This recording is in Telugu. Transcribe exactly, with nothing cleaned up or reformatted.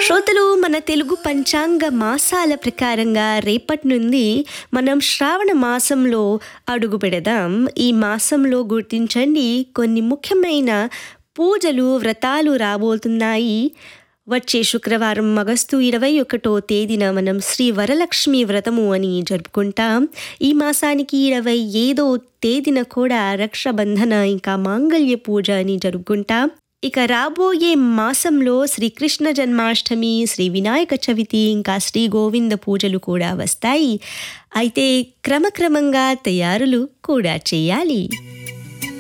శ్రోతలు, మన తెలుగు పంచాంగ మాసాల ప్రకారంగా రేపటి నుండి మనం శ్రావణ మాసంలో అడుగు పెడదాం. ఈ మాసంలో గుర్తించండి కొన్ని ముఖ్యమైన పూజలు, వ్రతాలు రాబోతున్నాయి. వచ్చే శుక్రవారం ఆగస్టు ఇరవై ఒకటో తేదీన మనం శ్రీ వరలక్ష్మి వ్రతము అని జరుపుకుంటాం. ఈ మాసానికి ఇరవై ఐదో తేదీన కూడా రక్షాబంధన ఇంకా మాంగళ్య పూజ అని జరుపుకుంటాం. ఇక రాబోయే మాసంలో శ్రీకృష్ణ జన్మాష్టమి, శ్రీ వినాయక చవితి, ఇంకా శ్రీ గోవింద పూజలు కూడా వస్తాయి. అయితే క్రమక్రమంగా తయారులు కూడా చేయాలి.